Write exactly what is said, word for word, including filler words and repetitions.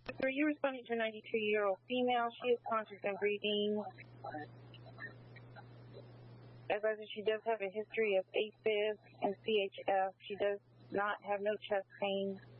Sir, you're responding to a ninety-two-year-old female. She is conscious and breathing. As I said, she does have a history of AFib and C H F. She does not have no chest pain.